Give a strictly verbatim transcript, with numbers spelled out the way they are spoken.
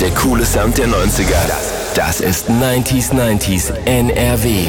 Der coole Sound der neunziger. Das ist neunzig neunzig N R W.